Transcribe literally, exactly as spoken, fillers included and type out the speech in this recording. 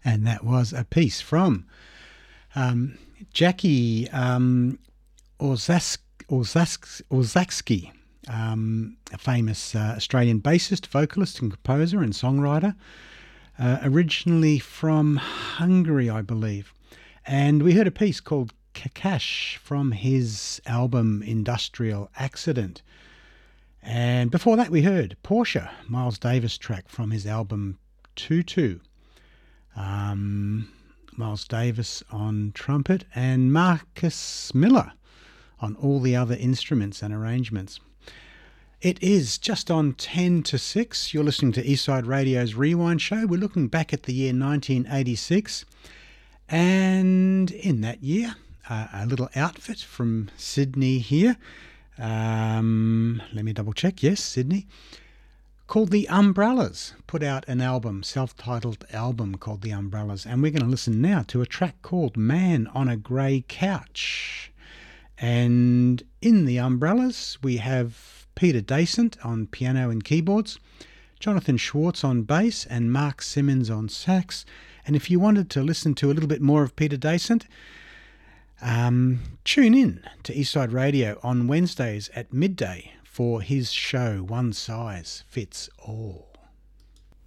And that was a piece from um, Jackie um, Orzask, Orzask, Orzaksky, um, a famous uh, Australian bassist, vocalist and composer and songwriter, uh, originally from Hungary, I believe. And we heard a piece called Kakash from his album Industrial Accident. And before that we heard Porsche, Miles Davis track from his album Tutu. Um, Miles Davis on trumpet and Marcus Miller on all the other instruments and arrangements. It is just on ten to six. You're listening to Eastside Radio's Rewind Show. We're looking back at the year nineteen eighty-six. And in that year, uh, a little outfit from Sydney here. Um, let me double check. Yes, Sydney. Called The Umbrellas, put out an album, self-titled album called The Umbrellas, and we're going to listen now to a track called Man on a Grey Couch. And in The Umbrellas we have Peter Dasent on piano and keyboards, Jonathan Schwartz on bass and Mark Simmons on sax. And if you wanted to listen to a little bit more of Peter Dasent, um, tune in to Eastside Radio on Wednesdays at midday for his show One Size Fits All.